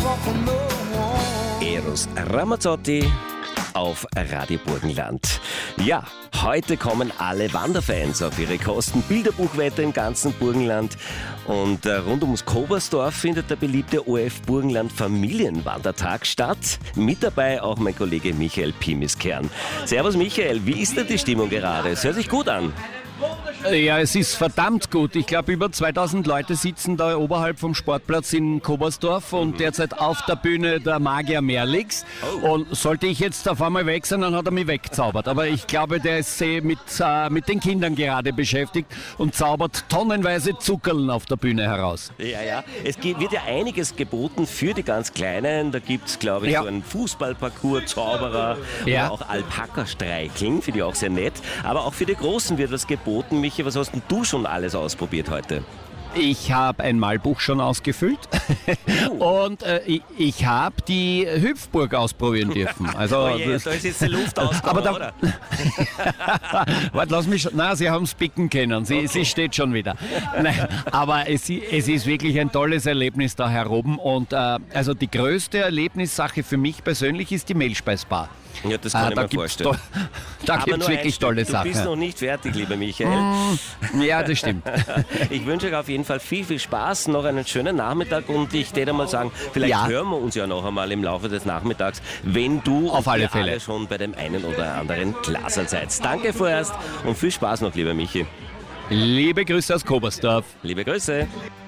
Eros Ramazzotti auf Radio Burgenland. Ja, heute kommen alle Wanderfans auf ihre Kosten. Bilderbuchwetter im ganzen Burgenland. Und rund ums Kobersdorf findet der beliebte ORF Burgenland Familienwandertag statt. Mit dabei auch mein Kollege Michael Pimiskern. Servus Michael, wie ist denn die Stimmung gerade? Es hört sich gut an. Ja, es ist verdammt gut. Ich glaube, über 2000 Leute sitzen da oberhalb vom Sportplatz in Kobersdorf und derzeit auf der Bühne der Magier Merlix. Und sollte ich jetzt auf einmal weg sein, dann hat er mich weggezaubert. Aber ich glaube, der ist mit den Kindern gerade beschäftigt und zaubert tonnenweise Zuckerln auf der Bühne heraus. Ja. Es wird ja einiges geboten für die ganz Kleinen. Da gibt es, glaube ich, so einen Fußballparcours, Zauberer oder auch Alpaka-Streicheln, finde ich auch sehr nett. Aber auch für die Großen wird was geboten. Michi, was hast denn du schon alles ausprobiert heute? Ich habe ein Malbuch schon ausgefüllt und ich habe die Hüpfburg ausprobieren dürfen. Also, da ist jetzt die Luft ausgegangen, oder? Warte, lass mich schon. Nein, Sie haben es picken können. Sie steht schon wieder. Nein, aber es ist wirklich ein tolles Erlebnis da heroben. Und also die größte Erlebnissache für mich persönlich ist die Mehlspeisbar. Ja, das kann ich mir vorstellen. Da gibt es wirklich tolle Sachen. Du bist noch nicht fertig, lieber Michael. Ja, das stimmt. Ich wünsche euch auf jeden Fall viel, viel Spaß, noch einen schönen Nachmittag und ich würde mal sagen, vielleicht hören wir uns ja noch einmal im Laufe des Nachmittags, wenn du auf alle Fälle schon bei dem einen oder anderen Glaserl seid. Danke vorerst und viel Spaß noch, lieber Michi. Liebe Grüße aus Kobersdorf. Liebe Grüße.